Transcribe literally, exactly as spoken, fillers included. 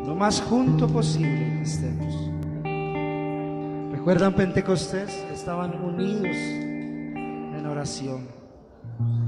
lo más junto posible que estemos. ¿Recuerdan Pentecostés? Estaban unidos en oración.